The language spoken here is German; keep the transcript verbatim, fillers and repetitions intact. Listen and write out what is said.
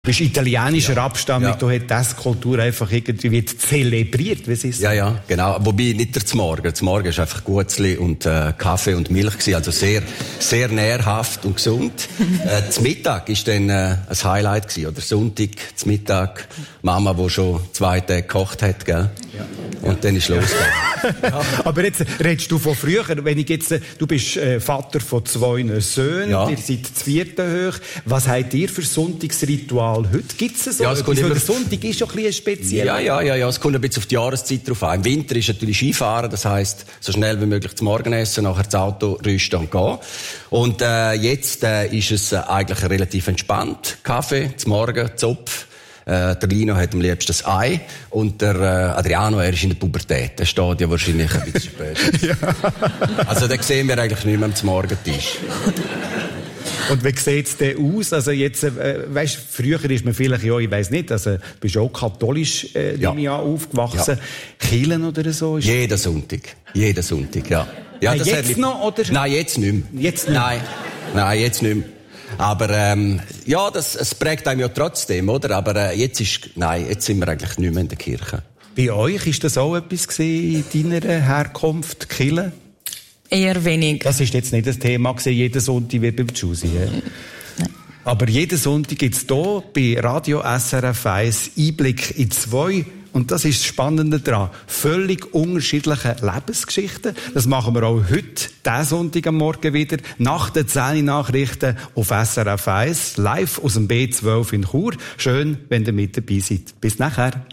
Du bist italienischer ja. Abstammung, ja. du hast das Kultur einfach irgendwie wird zelebriert, wie es ist. Ja, ja, genau. Wobei nicht der Zmorgen. Zmorgen ist einfach Gutzli und äh, Kaffee und Milch gewesen, also sehr, sehr nährhaft und gesund. äh, zum Mittag ist dann äh, ein Highlight gewesen, oder Sonntag, zum Mittag, Mama, die schon zwei Tage gekocht hat, gell? Ja. Und dann ist losgegangen. Ja. Aber jetzt redest du von früher, wenn ich jetzt, du bist äh, Vater von zwei Söhnen, ja. ihr seid zu vierten hoch. Was habt ihr für Sonntagsritual heute? Gibt es so? Ja, es kommt immer... Der Sonntag ist schon ein bisschen speziell. Ja, ja, ja, ja, es kommt ein bisschen auf die Jahreszeit drauf an. Im Winter ist natürlich Skifahren, das heisst, so schnell wie möglich zum Morgen essen, nachher das Auto rüsten und gehen. Und äh, jetzt äh, ist es äh, eigentlich relativ entspannt. Kaffee, zum Morgen, Zopf. Äh, der Lino hat am liebsten das Ei und der äh, Adriano, er ist in der Pubertät. Der steht ja wahrscheinlich ein bisschen spät. Ja. Also den sehen wir eigentlich nicht mehr am Morgentisch. Und wie sieht es denn aus? Also jetzt, äh, weißt, früher ist man vielleicht, ja, ich weiss nicht, also du bist auch katholisch äh, ja. Jahr aufgewachsen. Ja. Kirchen oder so? Ist jeden Sonntag. Jeden Sonntag, ja. ja Nein, das jetzt hat... noch, oder? Nein, jetzt nicht mehr. Jetzt nicht mehr? Nein, Nein jetzt nicht mehr. Aber ähm, ja, das, es prägt einem ja trotzdem, oder? Aber äh, jetzt ist, nein, jetzt sind wir eigentlich nicht mehr in der Kirche. Bei euch ist das auch etwas gewesen in deiner Herkunft, Kirche? Eher wenig. Das ist jetzt nicht das Thema gewesen, jeden Sonntag wie beim Giussi. Nein. Aber jeden Sonntag gibt es hier bei Radio S R F eins Einblick in zwei. Und das ist das Spannende daran. Völlig unterschiedliche Lebensgeschichten. Das machen wir auch heute, diesen Sonntag am Morgen wieder, nach den zehn Nachrichten auf S R F eins, live aus dem B zwölf in Chur. Schön, wenn ihr mit dabei seid. Bis nachher.